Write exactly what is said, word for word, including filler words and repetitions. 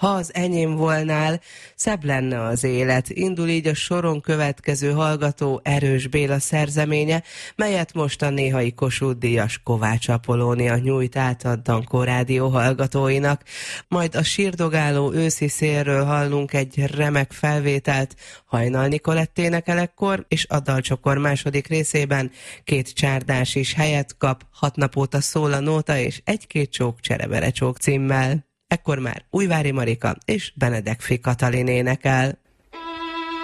Ha az enyém volnál, szebb lenne az élet. Indul így a soron következő hallgató Erős Béla szerzeménye, melyet most a néhai Kossuth Díjas Kovács Apollónia nyújt át a Dankó Rádió hallgatóinak. Majd a sírdogáló őszi szélről hallunk egy remek felvételt Hajnal Nikolett énekelekkor, és a dalcsokor második részében két csárdás is helyet kap, Hat nap óta szól a nóta és Egy-két csók cserebere csók címmel. Ekkor már Újvári Marika és Benedek Fi Katalin énekel.